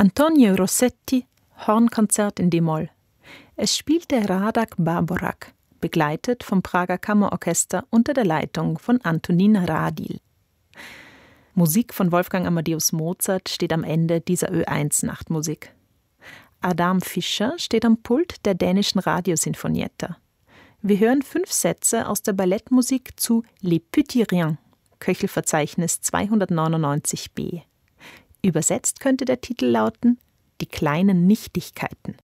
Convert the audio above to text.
Antonio Rossetti, Hornkonzert in d-Moll. Es spielte Radak Báborak, begleitet vom Prager Kammerorchester unter der Leitung von Antonín Rádil. Musik von Wolfgang Amadeus Mozart steht am Ende dieser Ö1 Nachtmusik. Adam Fischer steht am Pult der dänischen Radiosinfonietta. Wir hören 5 Sätze aus der Ballettmusik zu Les Petits Riens, Köchelverzeichnis 299b. Übersetzt könnte der Titel lauten: Die kleinen Nichtigkeiten.